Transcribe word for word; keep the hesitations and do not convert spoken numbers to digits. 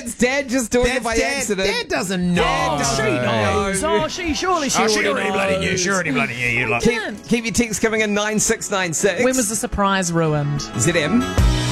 that's Dad just doing That's it by Dad. accident. Dad doesn't know. Dad doesn't She know. knows. Oh, she surely she Oh, already she already knows. bloody knew. She already bloody knew. You like. Keep, keep your texts coming in nine six nine six. When was the surprise ruined? Z M?